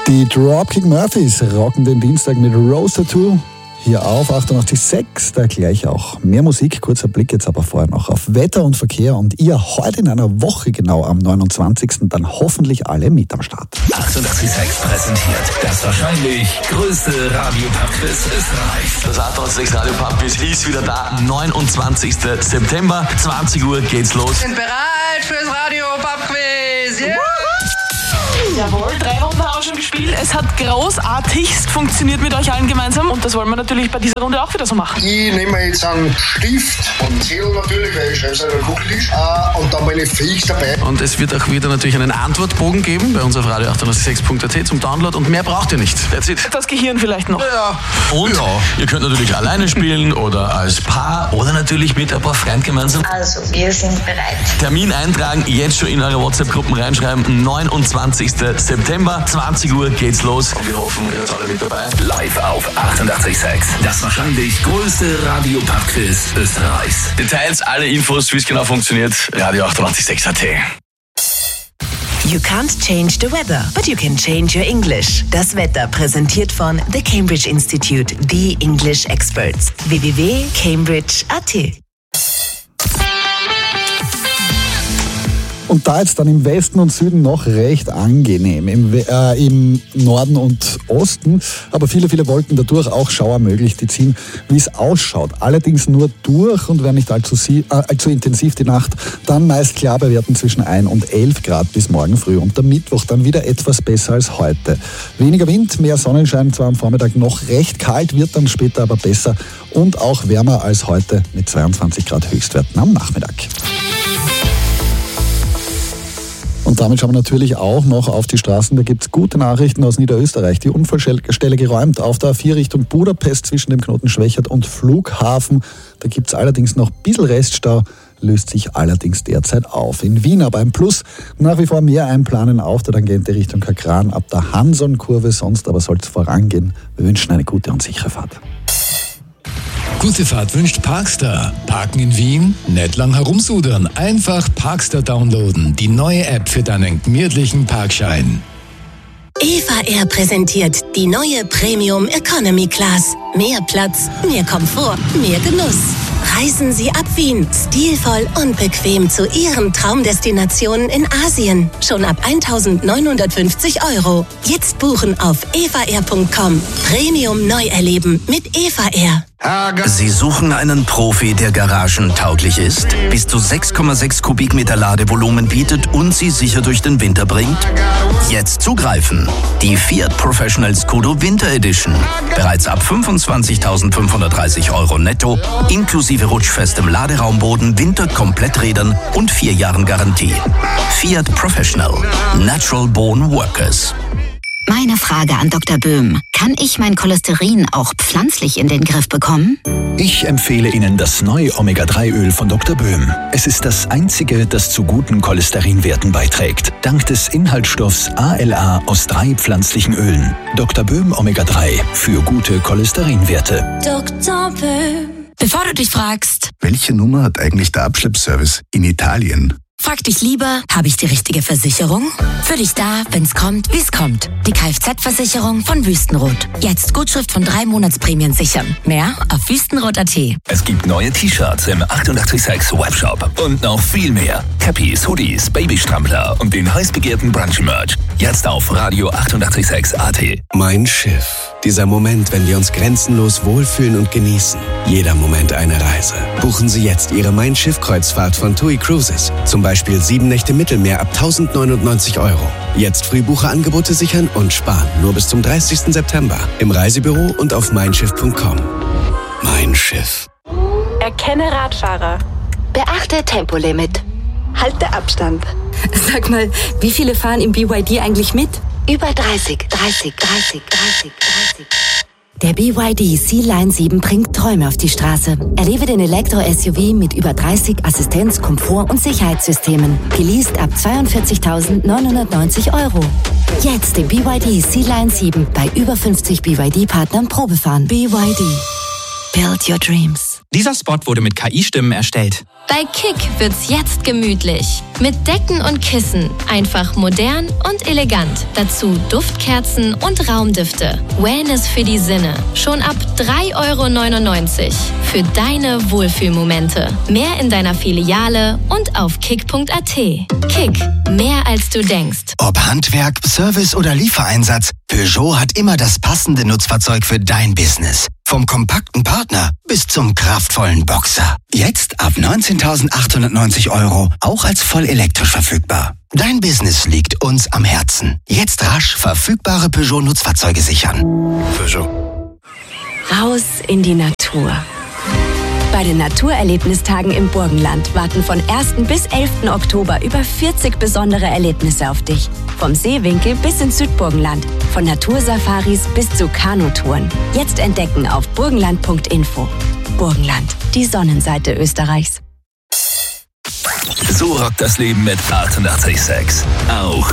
Die Dropkick Murphys rocken den Dienstag mit Rose Tattoo hier auf 88.6, da gleich auch mehr Musik. Kurzer Blick jetzt aber vorher noch auf Wetter und Verkehr und ihr heute in einer Woche genau am 29. dann hoffentlich alle mit am Start. 88.6 präsentiert das wahrscheinlich größte Radio-Pub-Quiz Österreichs. Das 88.6 Radio-Pub-Quiz ist wieder da. 29. September, 20 Uhr geht's los. Sind bereit fürs Radio-Pub-Quiz? Yeah! Jawohl, 3 Runden haben wir schon gespielt. Es hat großartigst funktioniert mit euch allen gemeinsam und das wollen wir natürlich bei dieser Runde auch wieder so machen. Ich nehme jetzt einen Stift und Zettel natürlich, weil ich schreibe es auf den Kugeltisch und dann meine Fähig dabei. Und es wird auch wieder natürlich einen Antwortbogen geben bei uns auf radio886.at zum Download und mehr braucht ihr nicht. That's it. Das Gehirn vielleicht noch. Ja. Und ihr könnt natürlich alleine spielen oder als Paar oder natürlich mit ein paar Freunden gemeinsam. Also, wir sind bereit. Termin eintragen, jetzt schon in eure WhatsApp-Gruppen reinschreiben. 29. September, 20 Uhr geht's los. Und wir hoffen, ihr seid alle mit dabei. Live auf 88.6. Das wahrscheinlich größte Radio-Pub-Quiz Österreichs. Details, alle Infos, wie es genau funktioniert, radio886.at. You can't change the weather, but you can change your English. Das Wetter präsentiert von The Cambridge Institute, the English Experts. www.cambridge.at. Und da jetzt dann im Westen und Süden noch recht angenehm, im Norden und Osten, aber viele Wolken dadurch, auch Schauer möglich, die ziehen, wie es ausschaut. Allerdings nur durch und werden nicht allzu intensiv die Nacht, dann meist klar bei Werten zwischen 1 und 11 Grad bis morgen früh und am Mittwoch dann wieder etwas besser als heute. Weniger Wind, mehr Sonnenschein, zwar am Vormittag noch recht kalt, wird dann später aber besser und auch wärmer als heute mit 22 Grad Höchstwerten am Nachmittag. Und damit schauen wir natürlich auch noch auf die Straßen. Da gibt es gute Nachrichten aus Niederösterreich. Die Unfallstelle geräumt auf der A4 Richtung Budapest zwischen dem Knoten Schwächert und Flughafen. Da gibt es allerdings noch ein bisschen Reststau, löst sich allerdings derzeit auf. In Wien aber ein Plus. Nach wie vor mehr einplanen auf der Tangente Richtung Kakran ab der Hanson-Kurve. Sonst aber soll es vorangehen. Wir wünschen eine gute und sichere Fahrt. Gute Fahrt wünscht Parkstar. Parken in Wien? Nicht lang herumsudern. Einfach Parkstar downloaden. Die neue App für deinen gemütlichen Parkschein. Eva Air präsentiert die neue Premium Economy Class. Mehr Platz, mehr Komfort, mehr Genuss. Reisen Sie ab Wien, stilvoll und bequem zu Ihren Traumdestinationen in Asien. Schon ab 1.950 €. Jetzt buchen auf evaair.com. Premium neu erleben mit Eva Air. Sie suchen einen Profi, der garagentauglich ist, bis zu 6,6 Kubikmeter Ladevolumen bietet und Sie sicher durch den Winter bringt? Jetzt zugreifen! Die Fiat Professional Scudo Winter Edition. Bereits ab 25.530 € netto, inklusive rutschfestem Laderaumboden, Winterkompletträdern und 4 Jahren Garantie. Fiat Professional. Natural Born Workers. Meine Frage an Dr. Böhm. Kann ich mein Cholesterin auch pflanzlich in den Griff bekommen? Ich empfehle Ihnen das neue Omega-3-Öl von Dr. Böhm. Es ist das einzige, das zu guten Cholesterinwerten beiträgt. Dank des Inhaltsstoffs ALA aus 3 pflanzlichen Ölen. Dr. Böhm Omega-3 für gute Cholesterinwerte. Dr. Böhm. Bevor du dich fragst, welche Nummer hat eigentlich der Abschleppservice in Italien? frag dich lieber, habe ich die richtige Versicherung? Für dich da, wenn's kommt, wie's kommt. Die Kfz-Versicherung von Wüstenrot. Jetzt Gutschrift von 3 Monatsprämien sichern. Mehr auf wüstenrot.at. Es gibt neue T-Shirts im 88.6 Webshop und noch viel mehr. Cappies, Hoodies, Babystrampler und den heiß begehrten Brunch-Merch. Jetzt auf radio886.at. Mein Schiff. Dieser Moment, wenn wir uns grenzenlos wohlfühlen und genießen. Jeder Moment eine Reise. Buchen Sie jetzt Ihre Mein Schiff-Kreuzfahrt von TUI Cruises. Zum Beispiel 7 Nächte Mittelmeer ab 1.099 €. Jetzt Frühbucherangebote sichern und sparen. Nur bis zum 30. September. Im Reisebüro und auf meinschiff.com. Mein Schiff. Erkenne Radfahrer. Beachte Tempolimit. Halte Abstand. Sag mal, wie viele fahren im BYD eigentlich mit? Über 30. Der BYD Sea-Line 7 bringt Träume auf die Straße. Erlebe den Elektro-SUV mit über 30 Assistenz-, Komfort- und Sicherheitssystemen. Geleast ab 42.990 €. Jetzt den BYD Sea-Line 7 bei über 50 BYD-Partnern Probefahren. BYD. Build your dreams. Dieser Spot wurde mit KI-Stimmen erstellt. Bei Kick wird's jetzt gemütlich. Mit Decken und Kissen. Einfach modern und elegant. Dazu Duftkerzen und Raumdüfte. Wellness für die Sinne. Schon ab 3,99 € für deine Wohlfühlmomente. Mehr in deiner Filiale und auf kick.at. Kick. Mehr als du denkst. Ob Handwerk, Service oder Liefereinsatz, Peugeot hat immer das passende Nutzfahrzeug für dein Business. Vom kompakten Partner bis zum kraftvollen Boxer. Jetzt ab 19.890 €, auch als voll elektrisch verfügbar. Dein Business liegt uns am Herzen. Jetzt rasch verfügbare Peugeot-Nutzfahrzeuge sichern. Peugeot. Raus in die Natur. Bei den Naturerlebnistagen im Burgenland warten von 1. bis 11. Oktober über 40 besondere Erlebnisse auf dich. Vom Seewinkel bis ins Südburgenland, von Natursafaris bis zu Kanutouren. Jetzt entdecken auf burgenland.info. Burgenland, die Sonnenseite Österreichs. So rockt das Leben mit 88,6. Auch